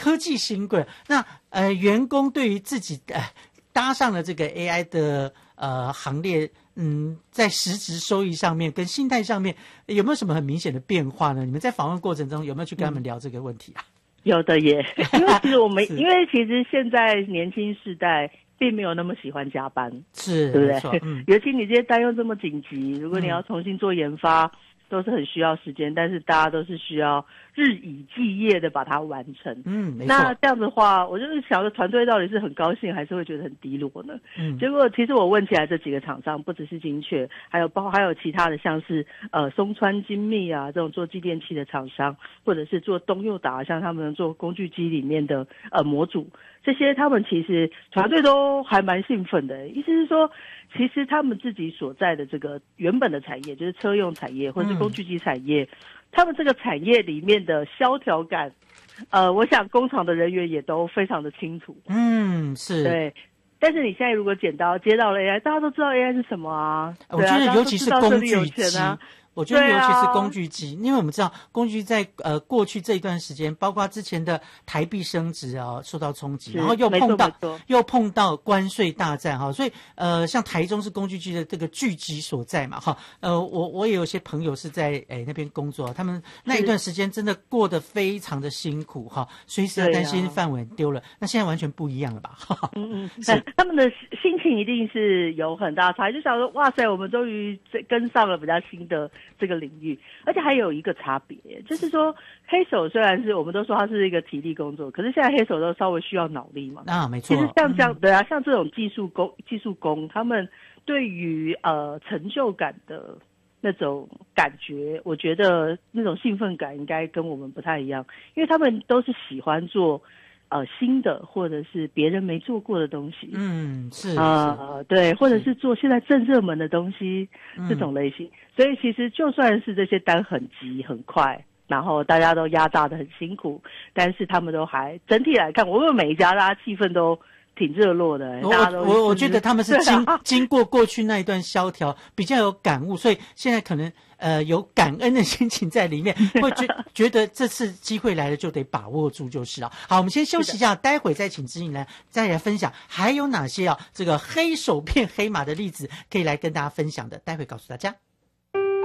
科技新贵。那员工对于自己搭上了这个 AI 的行列，在实质收益上面跟心态上面有没有什么很明显的变化呢？你们在访问过程中有没有去跟他们聊这个问题啊？ 有的耶，因为其实因为其实现在年轻世代并没有那么喜欢加班， 是， 对不对？尤其你这些单又这么紧急，如果你要重新做研发，都是很需要时间，但是大家都是需要日以继夜的把它完成。没错。那这样子的话，我就是想着团队到底是很高兴，还是会觉得很低落呢？结果其实我问起来，这几个厂商不只是精确，还有其他的，像是松川精密啊这种做继电器的厂商，或者是做东佑达，像他们做工具机里面的模组，这些他们其实团队都还蛮兴奋的。意思是说，其实他们自己所在的这个原本的产业，就是车用产业或者是工具机产业，他们这个产业里面的萧条感，我想工厂的人员也都非常的清楚。 是。 对。但是你现在如果接到了 AI， 大家都知道 AI 是什么啊？ 我觉得尤其是工具机。我觉得尤其是工具机，因为我们知道工具在过去这一段时间，包括之前的台币升值啊受到冲击，然后又碰到关税大战哈，所以像台中是工具机的这个聚集所在嘛哈，我也有些朋友是在那边工作，他们那一段时间真的过得非常的辛苦哈，随时担心饭碗丢了，那现在完全不一样了吧？ 他们的心情一定是有很大差异，就想说哇塞，我们终于跟上了比较新的这个领域，而且还有一个差别，就是说黑手虽然是我们都说它是一个体力工作，可是现在黑手都稍微需要脑力嘛。 没错。 其实像这样，对啊，像这种技术工，他们对于成就感的那种感觉，我觉得那种兴奋感应该跟我们不太一样，因为他们都是喜欢做新的或者是别人没做过的东西， 是对，或者是做现在正热门的东西，这种类型。所以其实就算是这些单很急很快，然后大家都压榨得很辛苦，但是他们都还整体来看，我们每一家大家气氛都挺热络的。 我觉得他们是经过过去那一段萧条，比较有感悟，所以现在可能有感恩的心情在里面，会觉得这次机会来了就得把握住就是了。好，我们先休息一下，待会再请知颖再来分享还有哪些这个黑手变黑马的例子可以来跟大家分享的，待会告诉大家。